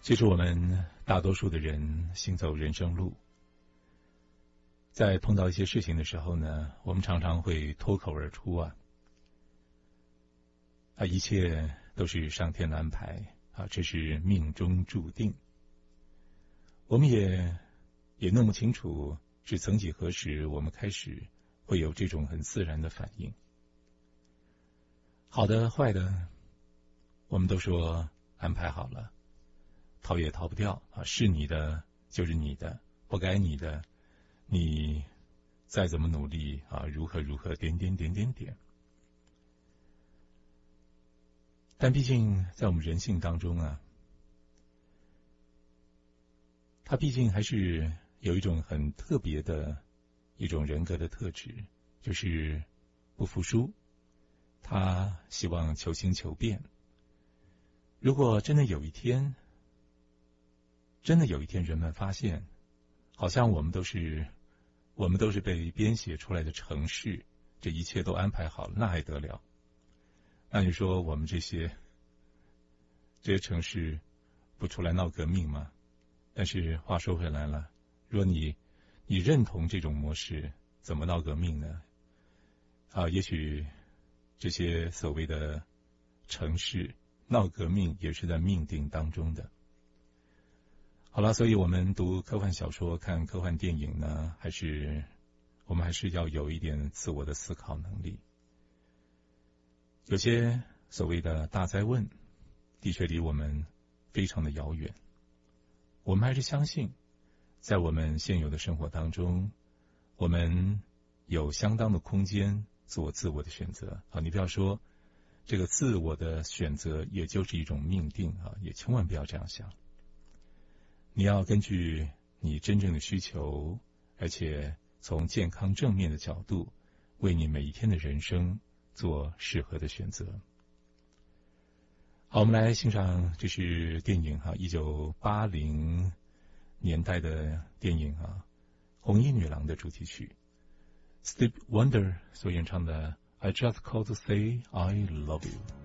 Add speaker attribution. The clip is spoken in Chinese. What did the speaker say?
Speaker 1: 其实我们大多数的人行走人生路，在碰到一些事情的时候呢，我们常常会脱口而出一切都是上天的安排这是命中注定。我们也弄不清楚是曾几何时我们开始会有这种很自然的反应。好的坏的我们都说安排好了，逃也逃不掉是你的就是你的，不该你的你再怎么努力如何点。但毕竟在我们人性当中它毕竟还是有一种很特别的一种人格的特质，就是不服输，他希望求新求变。如果真的有一天人们发现好像我们都是被编写出来的程式，这一切都安排好了，那还得了。那你说我们这些程式不出来闹革命吗？但是话说回来了，如果你认同这种模式，怎么闹革命呢？也许这些所谓的程式闹革命也是在命定当中的。好了，所以我们读科幻小说、看科幻电影呢，我们还是要有一点自我的思考能力。有些所谓的大灾问，的确离我们非常的遥远。我们还是相信，在我们现有的生活当中，我们有相当的空间做自我的选择你不要说这个自我的选择也就是一种命定也千万不要这样想。你要根据你真正的需求，而且从健康正面的角度，为你每一天的人生做适合的选择。好，我们来欣赏这是电影1980年代的电影红衣女郎的主题曲 Stevie Wonder 所演唱的 I Just Called to Say I Love You。